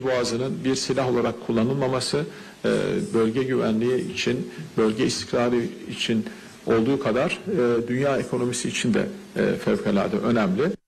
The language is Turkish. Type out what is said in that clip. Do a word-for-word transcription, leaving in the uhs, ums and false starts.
Boğazı'nın bir silah olarak kullanılmaması bölge güvenliği için, bölge istikrarı için olduğu kadar dünya ekonomisi için de fevkalade önemli.